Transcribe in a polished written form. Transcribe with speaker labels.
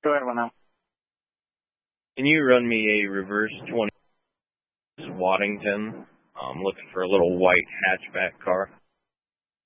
Speaker 1: Go ahead, now.
Speaker 2: Can you run me a reverse 20 Waddington? I'm looking for a little white hatchback car.